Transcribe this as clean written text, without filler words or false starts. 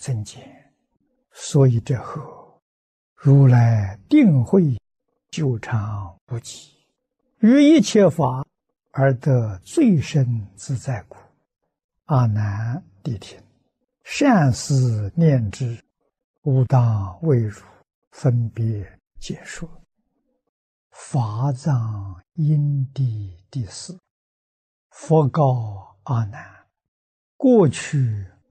增减，所以这后如来定慧久长不极，于一切法而得最深自在故。阿难谛听，善思念之，吾当为汝分别解说。法藏因地第四。佛告阿难：过去